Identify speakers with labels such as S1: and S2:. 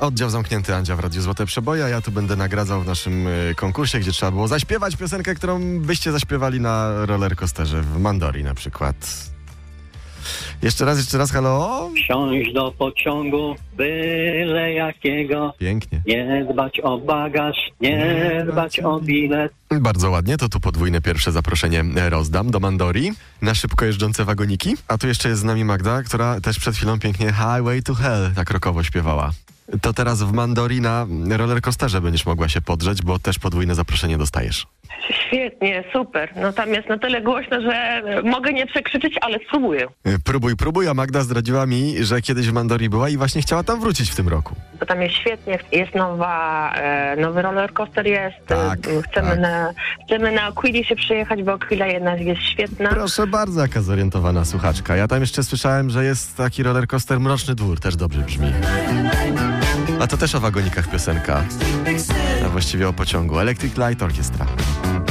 S1: Oddział zamknięty Andzia w Radiu Złote Przeboje, a ja tu będę nagradzał w naszym konkursie, gdzie trzeba było zaśpiewać piosenkę, którą byście zaśpiewali na rollercoasterze w Mandori na przykład. Jeszcze raz, halo?
S2: Wsiąść do pociągu, byle jakiego.
S1: Pięknie.
S2: Nie dbać o bagaż, nie dbać o bilet.
S1: Bardzo ładnie, to tu podwójne pierwsze zaproszenie rozdam do Mandori na szybko jeżdżące wagoniki. A tu jeszcze jest z nami Magda, która też przed chwilą pięknie Highway to Hell tak rockowo śpiewała. To teraz w Mandori na rollercoasterze będziesz mogła się podrzeć, bo też podwójne zaproszenie dostajesz.
S3: Świetnie, super. No tam jest na tyle głośno, że mogę nie przekrzyczeć, ale spróbuję.
S1: Próbuj, a Magda zdradziła mi, że kiedyś w Mandori była i właśnie chciała tam wrócić w tym roku.
S3: Bo tam jest świetnie, jest nowy rollercoaster jest.
S1: Tak.
S3: Chcemy na Aquili się przyjechać, bo Aquila jednak jest świetna.
S1: Proszę bardzo, jaka zorientowana słuchaczka. Ja tam jeszcze słyszałem, że jest taki rollercoaster Mroczny Dwór, też dobrze brzmi. A to też o wagonikach piosenka, a właściwie o pociągu. Electric Light Orchestra.